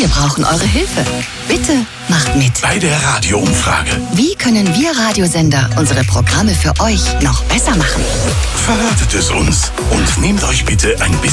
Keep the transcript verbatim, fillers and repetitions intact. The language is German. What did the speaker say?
Wir brauchen eure Hilfe. Bitte macht mit. Bei der Radioumfrage. Wie können wir Radiosender unsere Programme für euch noch besser machen? Verratet es uns und nehmt euch bitte ein bisschen